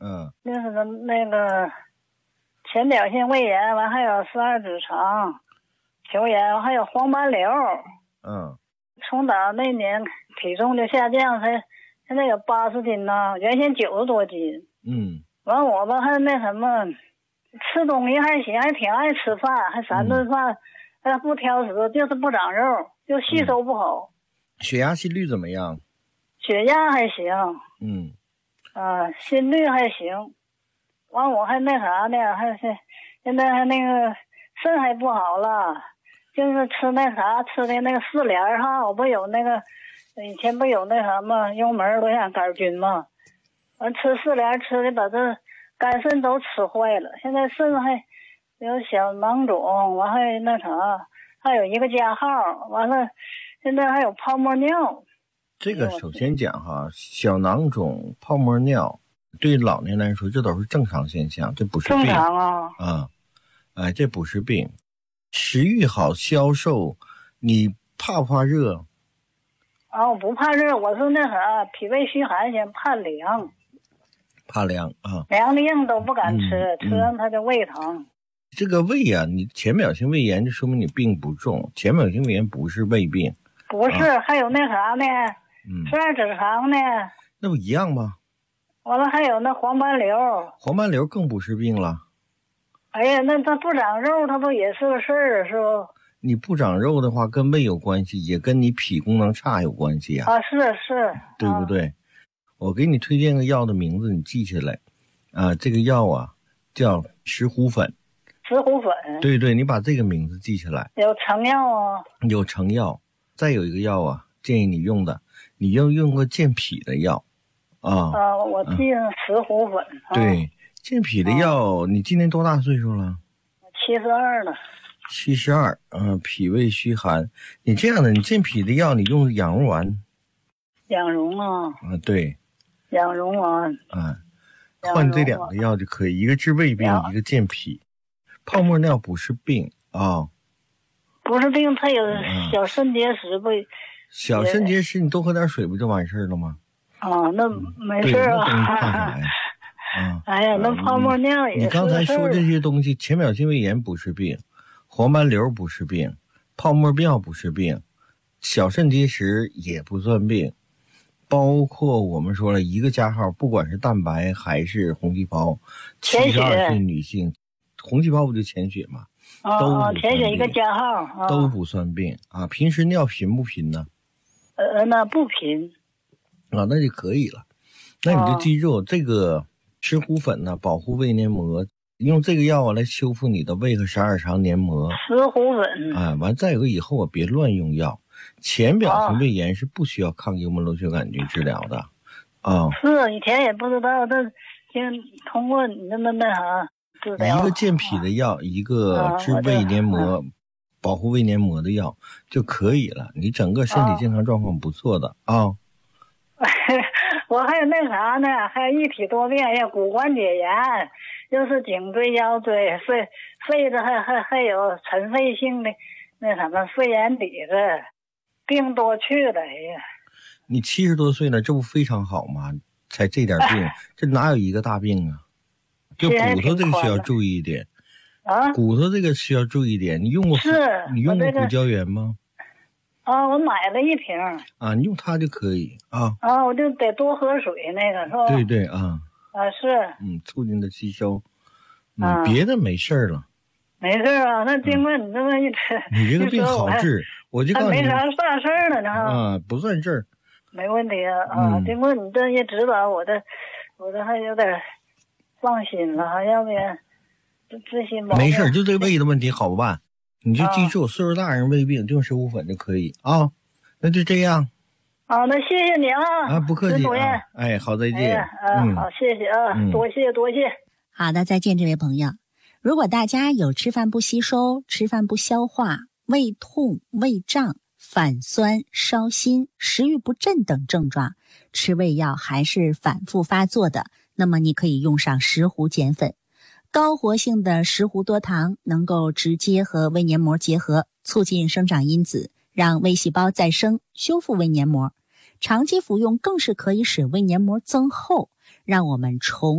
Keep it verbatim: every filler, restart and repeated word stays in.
嗯， 那个那个浅表性胃炎，完还有十二指肠球炎，还有黄斑瘤。 嗯， 从打那年体重就下降，才现在有八十斤呢，原先九十多斤。 嗯， 完我吧还那什么，吃东西还行，还挺爱吃饭，还三顿饭，还、嗯、不挑食，就是不长肉，就吸收不好。 嗯、血压心率怎么样？ 血压还行。 嗯。 啊，心率还行。完我还那啥呢，还是现在还那个肾还不好了，就是吃那啥吃的那个四联哈，我不有那个以前不有那什么幽门螺旋杆菌吗？完吃四联吃的把这肝肾都吃坏了，现在肾还有小囊肿，完还那啥，还有一个加号，完了现在还有泡沫尿。 这个首先讲哈，小囊肿、泡沫尿，对老年来说这都是正常现象，这不是病。 正常啊。 啊，哎，这不是病。食欲好、消瘦，你怕不怕热？ 啊，我不怕热，我是那啥，脾胃虚寒型，怕凉。 怕凉啊？ 凉的硬都不敢吃， 嗯、 吃完它就胃疼。 这个胃啊，你浅表性胃炎，就说明你病不重。浅表性胃炎不是胃病。 不是，啊、还有那啥呢？ 嗯， 十二指肠呢？ 那不一样吗？ 完了还有那黄斑瘤。 黄斑瘤更不是病了。 哎呀，那它不长肉，它不也是个事儿，是不？ 你不长肉的话，跟胃有关系，也跟你脾功能差有关系啊。 啊，是是， 对不对？啊、我给你推荐个药的名字，你记下来。啊，这个药啊叫石斛粉。 石斛粉。 对对，你把这个名字记下来。 有成药啊？ 有成药。再有一个药啊，建议你用的，你要用个健脾的药。啊啊，我记上石斛粉。 啊、对，健脾的药，啊、你今年多大岁数了？ 七十二了。 七十二，嗯，脾胃虚寒。你这样的，你健脾的药，你用养荣丸。 养荣啊。啊， 对。 养荣丸。 啊，换这两个药就可以，一个治胃病，一个健脾。泡沫尿不是病啊。 不是病，它有小肾结石不？嗯、 小肾结石，你多喝点水不就完事儿了吗？ 啊，那没事啊。 对，那怕啥呀？啊， 哎呀，那泡沫尿也是。 你刚才说这些东西，浅表性胃炎不是病，黄斑瘤不是病，泡沫尿不是病，小肾结石也不算病，包括我们说了一个加号，不管是蛋白还是红细胞，七十二岁女性，红细胞不就潜血吗？ 哦，潜血一个加号， 哦、都不算病啊。平时尿频不频呢？ 呃，那不频啊，那就可以了。那你就记住、哦、这个石斛粉呢，保护胃黏膜，用这个药啊来修复你的胃和十二肠黏膜。 石斛粉啊，完再有个以后啊，别乱用药。浅表性胃炎是不需要抗幽门螺旋杆菌治疗的。啊， 是以前也不知道，这听通过你这么那啥。 一个健脾的药，一个治胃黏膜、啊、保护胃黏膜的药就可以了。你整个身体健康状况不错的啊。啊我还有那啥呢，还有一体多病，还有骨关节炎，又是颈椎、腰椎、肺肺子还还还有尘肺性的那什么肺炎底子，病多去了。哎呀， 你七十多岁了，这不非常好吗？才这点病，这哪有一个大病啊？就骨头这个需要注意一点啊， 骨头这个需要注意一点。你用过是你用过骨胶原吗？ 啊，我买了一瓶啊，你用它就可以啊。 啊，我就得多喝水，那个是吧？ 对对啊。 啊是。 嗯，促进的吸收。嗯，啊、别的没事了。 没事啊，那经过你这么一吃， 嗯、你这个病好治，我就告诉你， 没啥大事儿了呢。 啊，不算事儿。 没问题啊啊！ 嗯、 经过你这一指导，我这我这还有点。放心了，要不然这些毛病没事，就这胃的问题好办，你就记住，啊、岁数大人胃病就用石斛粉就可以啊。那就这样。 啊，那谢谢你啊。 啊，不客气啊。哎，好，再见。 哎、啊，嗯、好，谢谢啊，嗯、多谢多谢。 好的，再见，这位朋友。如果大家有吃饭不吸收、吃饭不消化、胃痛、胃胀、反酸、烧心、食欲不振等症状，吃胃药还是反复发作的，那么你可以用上石斛碱粉。高活性的石斛多糖能够直接和胃黏膜结合，促进生长因子，让胃细胞再生，修复胃黏膜。长期服用更是可以使胃黏膜增厚，让我们重